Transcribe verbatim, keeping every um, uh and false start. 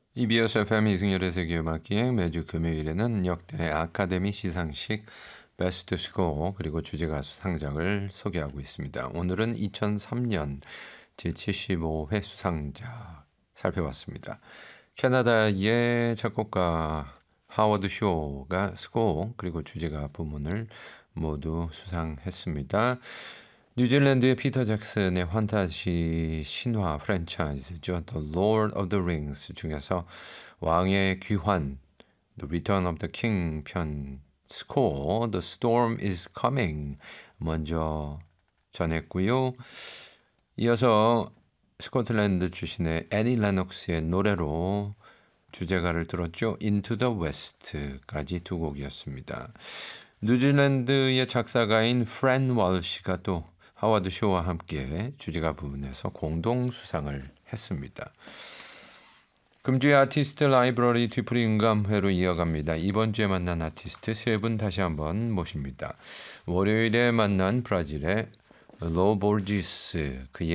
이비에스 에프엠 이승열의 세계음악기행 매주 금요일에는 역대 아카데미 시상식 베스트 스코어 그리고 주제가수 상장을 소개하고 있습니다. 오늘은 이천삼 년 제칠십오 회 수상자 살펴봤습니다. 캐나다의 작곡가 하워드 쇼가 스코어 그리고 주제가 부문을 모두 수상했습니다. 뉴질랜드의 피터 잭슨의 판타지 신화 프랜차이즈죠. The Lord of the Rings 중에서 왕의 귀환, The Return of the King 편 스코어, The Storm is Coming 먼저 전했고요. 이어서 스코틀랜드 출신의 애니 레녹스의 노래로 주제가를 들었죠. Into the West까지 두 곡이었습니다. 뉴질랜드의 작사가인 프랜 월시가 또 하워드 쇼와 함께 주제가 부분에서 공동 수상을 했습니다. 금주의 아티스트 라이브러리 뒤풀이 음감회로 이어갑니다. 이번 주에 만난 아티스트 세 분 다시 한번 모십니다. 월요일에 만난 브라질의 로보르지스, 그의